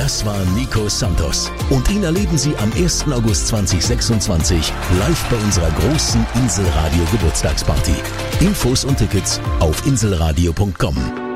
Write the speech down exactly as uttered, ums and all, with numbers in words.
Das war Nico Santos. Und ihn erleben Sie am ersten August zweitausendsechsundzwanzig live bei unserer großen Inselradio Geburtstagsparty. Infos und Tickets auf inselradio punkt com.